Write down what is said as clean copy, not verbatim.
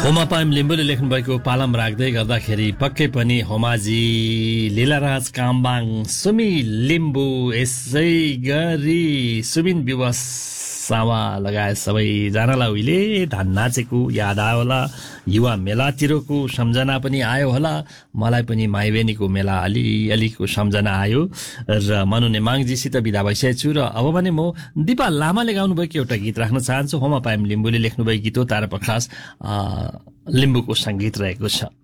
होमा पायम लिम्बुले लेख्नुभएको पालम राख्दै गर्दाखेरि पक्कै पनि होमाजी, लीलाराज काम्बाङ, सुमी लिम्बु, यसै गरी सुबिन विवश सावा लगायत सबैजनालाई उहिले धान नाचेको याद आयो होला, युवा मेलातिरको सम्झना पनि आयो होला, मलाई पनि माइबेनीको मेला अलिअलिको सम्झना आयो र मनु नेमाङजीसित बिदा भइसकेको छु र अब भने म दिपा लामाले गाउनुभएको एउटा गीत राख्न चाहन्छु। होमा पायम लिम्बुले लेख्नुभएको गीत हो, तारा प्रकाश लिम्बुको संगीत रहेको छ।